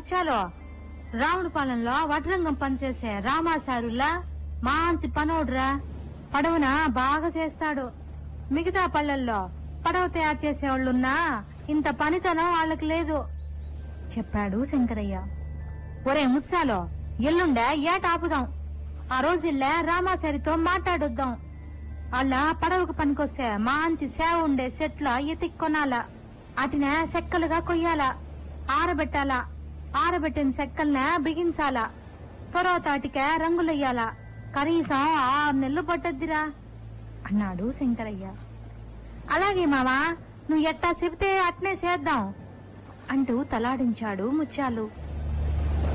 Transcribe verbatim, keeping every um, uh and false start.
ముచ్చాలో, రాముడు పాలెంలో వడ్రంగం పనిచేసే రామాసారులా మాంసి పనోడ్రా. పడవన బాగా చేస్తాడు. మిగతా పల్లెల్లో పడవ తయారు చేసేవాళ్లున్నా ఇంత పనితనం వాళ్ళకి లేదు చెప్పాడు శంకరయ్య. ఒరే ముత్సాలో, ఎల్లుండే ఏట ఆపుదాం. ఆ రోజుల్లే రామాసారితో మాట్లాడొద్దాం. వాళ్ళ పడవకు పనికొస్తే మాంచి సేవ ఉండే సెట్ల ఎతిక్కొనాలా. అటినే సెక్కలుగా కొయ్యాలా, ఆరబెట్టాలా. ఆరబెట్టిన సెక్కల్నే బిగించాలా. తర్వాత అటికే రంగులెయ్యాలా. కనీసం ఆరు నెలలు పట్టద్దిరా అన్నాడు శంకరయ్య. అలాగే మామా, నువ్వు ఎట్టా చెబితే అట్నే చేద్దాం అంటూ తలాడించాడు ముత్యాలు.